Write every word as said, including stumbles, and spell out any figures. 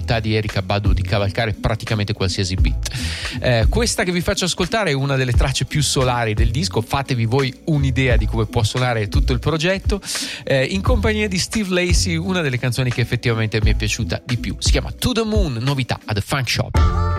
facoltà di Erykah Badu di cavalcare praticamente qualsiasi beat. Eh, questa che vi faccio ascoltare è una delle tracce più solari del disco, fatevi voi un'idea di come può suonare tutto il progetto, eh, in compagnia di Steve Lacy, una delle canzoni che effettivamente mi è piaciuta di più. Si chiama To The Moon, novità a The Funk Shop.